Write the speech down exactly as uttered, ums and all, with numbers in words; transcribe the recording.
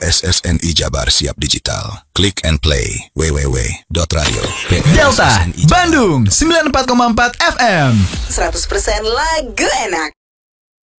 S S N I Jabar Siap Digital. Click and play. w w w dot radio. Delta Bandung sembilan puluh empat koma empat F M. seratus persen lagu enak.